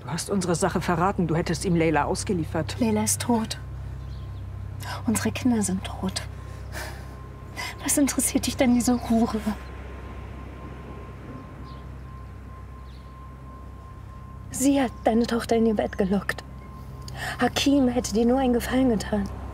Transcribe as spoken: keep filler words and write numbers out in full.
Du hast unsere Sache verraten. Du hättest ihm Leila ausgeliefert. Leila ist tot. Unsere Kinder sind tot. Was interessiert dich denn diese Hure? Sie hat deine Tochter in ihr Bett gelockt. Hakim hätte dir nur einen Gefallen getan.